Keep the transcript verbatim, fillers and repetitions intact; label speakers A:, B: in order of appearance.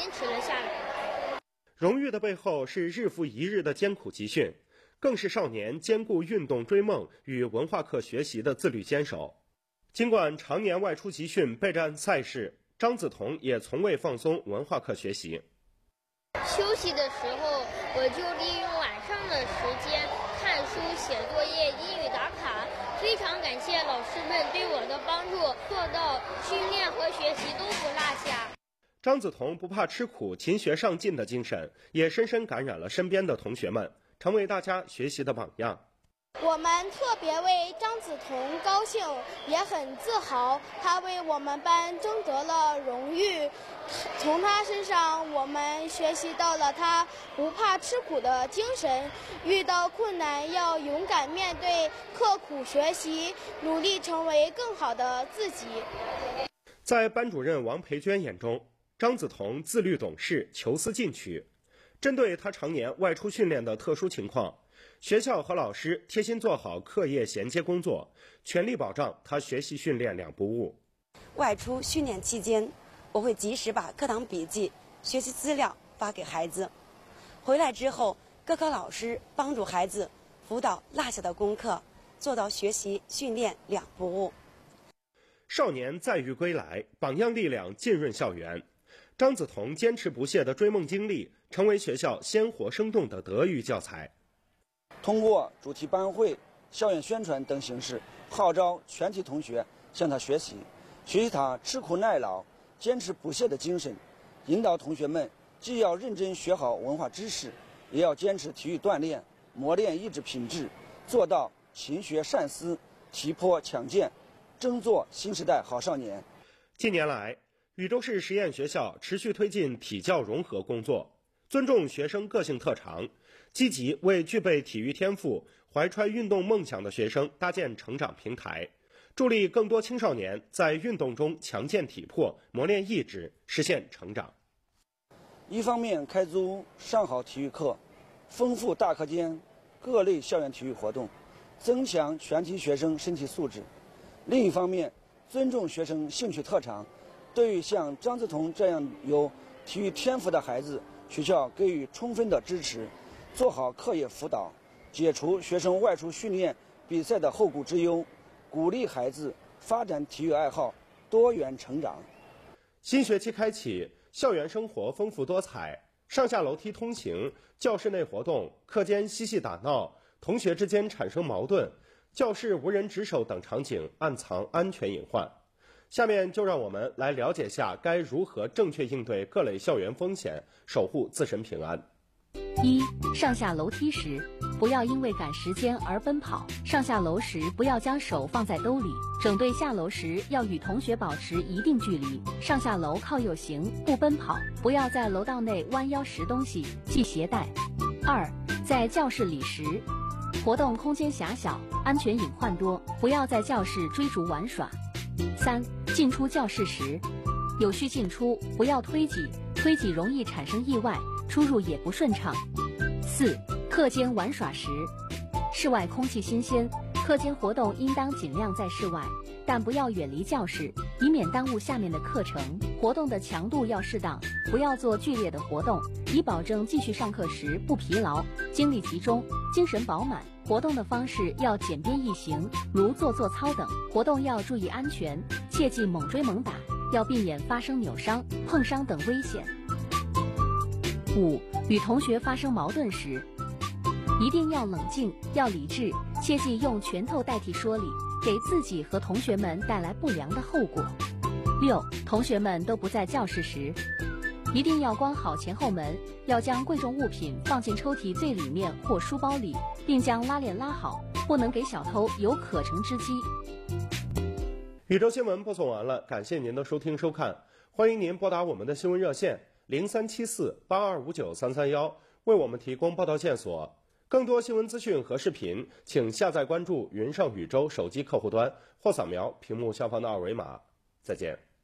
A: 坚持了下来。
B: 荣誉的背后是日复一日的艰苦集训，更是少年兼顾运动追梦与文化课学习的自律坚守。尽管常年外出集训备战赛事，张子彤也从未放松文化课学习。
A: 休息的时候，我就利用晚上的时间看书、写作业、英语打卡。非常感谢老师们对我的帮助，做到训练和学习都不落下。
B: 张子彤不怕吃苦、勤学上进的精神，也深深感染了身边的同学们，成为大家学习的榜样。
C: 我们特别为张子彤高兴，也很自豪，他为我们班争得了荣誉。从他身上，我们学习到了他不怕吃苦的精神，遇到困难要勇敢面对，刻苦学习，努力成为更好的自己。
B: 在班主任王培娟眼中，张子彤自律懂事，求思进取。针对他常年外出训练的特殊情况，学校和老师贴心做好课业衔接工作，全力保障他学习训练两不误。
D: 外出训练期间，我会及时把课堂笔记、学习资料发给孩子。回来之后，各科老师帮助孩子辅导落下的功课，做到学习训练两不误。
B: 少年载誉归来，榜样力量浸润校园。张子彤坚持不懈的追梦经历，成为学校鲜活生动的德育教材。
E: 通过主题班会、校园宣传等形式，号召全体同学向他学习，学习他吃苦耐劳、坚持不懈的精神，引导同学们既要认真学好文化知识，也要坚持体育锻炼，磨练意志品质，做到勤学善思、提坡强健，争做新时代好少年。
B: 近年来，禹州市实验学校持续推进体教融合工作，尊重学生个性特长，积极为具备体育天赋、怀揣运动梦想的学生搭建成长平台，助力更多青少年在运动中强健体魄、磨练意志，实现成长。
E: 一方面开租上好体育课，丰富大课间各类校园体育活动，增强全体学生身体素质；另一方面，尊重学生兴趣特长，对于像张子彤这样有体育天赋的孩子，学校给予充分的支持，做好课业辅导，解除学生外出训练比赛的后顾之忧，鼓励孩子发展体育爱好，多元成长。
B: 新学期开启，校园生活丰富多彩，上下楼梯通行、教室内活动、课间嬉戏打闹、同学之间产生矛盾、教室无人值守等场景暗藏安全隐患。下面就让我们来了解下该如何正确应对各类校园风险，守护自身平安。
F: 一、上下楼梯时，不要因为赶时间而奔跑。上下楼时不要将手放在兜里，整队下楼时要与同学保持一定距离。上下楼靠右行，不奔跑。不要在楼道内弯腰拾东西，系鞋带。二、在教室里时，活动空间狭小，安全隐患多，不要在教室追逐玩耍。三、进出教室时，有序进出，不要推挤，推挤容易产生意外，出入也不顺畅。四、课间玩耍时，室外空气新鲜，课间活动应当尽量在室外，但不要远离教室，以免耽误下面的课程。活动的强度要适当，不要做剧烈的活动，以保证继续上课时不疲劳，精力集中，精神饱满。活动的方式要简便易行，如做做操等。活动要注意安全，切忌猛追猛打，要避免发生扭伤、碰伤等危险。五、与同学发生矛盾时，一定要冷静，要理智，切忌用拳头代替说理，给自己和同学们带来不良的后果。六、同学们都不在教室时，一定要关好前后门，要将贵重物品放进抽屉最里面或书包里，并将拉链拉好，不能给小偷有可乘之机。
B: 禹州新闻播送完了，感谢您的收听收看，欢迎您拨打我们的新闻热线零三七四八二五九三三幺，为我们提供报道线索。更多新闻资讯和视频，请下载关注云上禹州手机客户端或扫描屏幕下方的二维码。再见。